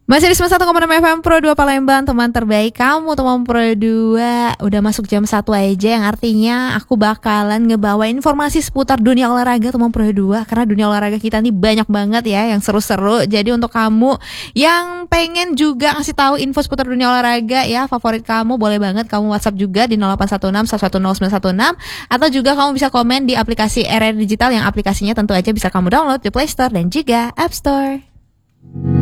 Masih di 91,6 FM Pro 2 Palembang, teman terbaik kamu, teman Pro 2. Udah masuk jam 1 aja, yang artinya aku bakalan ngebawa informasi seputar dunia olahraga, teman Pro 2. Karena dunia olahraga kita nih banyak banget ya yang seru-seru. Jadi untuk kamu yang pengen juga ngasih tahu info seputar dunia olahraga ya, favorit kamu, boleh banget kamu WhatsApp juga di 0816 110 916. Atau juga kamu bisa komen di aplikasi RR Digital, yang aplikasinya tentu aja bisa kamu download di Play Store dan juga App Store.